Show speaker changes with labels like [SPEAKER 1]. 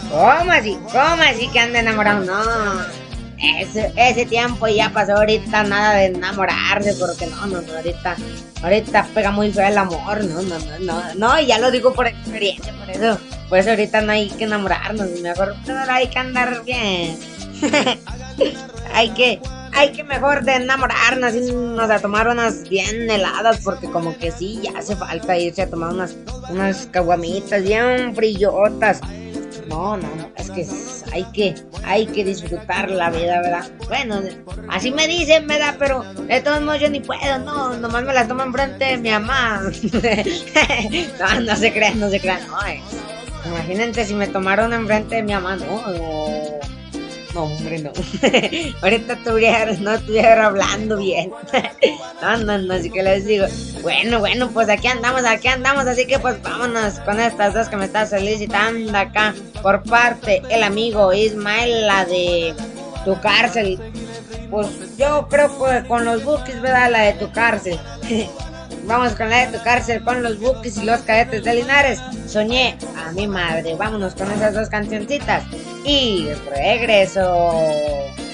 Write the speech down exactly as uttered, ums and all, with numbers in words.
[SPEAKER 1] ¿Cómo así? ¿Cómo así que anda enamorado? No, ese, ese tiempo ya pasó ahorita, nada de enamorarse, porque no, no, no, ahorita, ahorita pega muy feo el amor, no, no, no, no, no, y ya lo digo por experiencia, por eso, por eso ahorita no hay que enamorarnos, mejor hay que andar bien, hay que, hay que mejor de enamorarnos, irnos a tomar unas bien heladas, porque como que sí, ya hace falta irse a tomar unas, unas caguamitas bien frillotas. No, no, no, es que hay que, hay que disfrutar la vida, ¿verdad? Bueno, así me dicen, ¿verdad? Pero de todos modos yo ni puedo, no, nomás me las tomo enfrente de mi mamá. No, no se crean, no se crean, no, eh. Imagínate si me tomaron enfrente de mi mamá, no, no, no, hombre, no. Ahorita estuviera, no estuviera hablando bien. No, no, no, así que les digo, bueno, bueno, pues aquí andamos, aquí andamos, así que pues vámonos con estas dos que me estás solicitando acá por parte el amigo Ismael, la de Tu Cárcel. Pues yo creo que con los Bukis, ¿verdad? La de Tu Cárcel. Vamos con la de Tu Cárcel, con los Bukis y los Cadetes de Linares. Soñé a mi madre. Vámonos con esas dos cancioncitas y regreso.